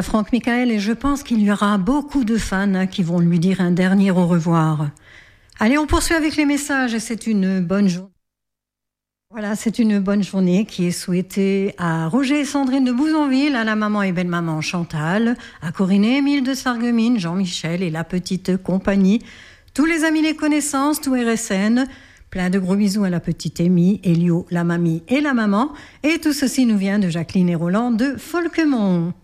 Voilà Franck Michael, et je pense qu'il y aura beaucoup de fans qui vont lui dire un dernier au revoir. Allez, on poursuit avec les messages et c'est une bonne journée. Voilà, c'est une bonne journée qui est souhaitée à Roger et Sandrine de Bouzonville, à la maman et belle-maman Chantal, à Corinne et Émile de Sarreguemines, Jean-Michel et la petite compagnie, tous les amis, les connaissances, tout RSN. Plein de gros bisous à la petite Amy, Elio, la mamie et la maman. Et tout ceci nous vient de Jacqueline et Roland de Folkemont.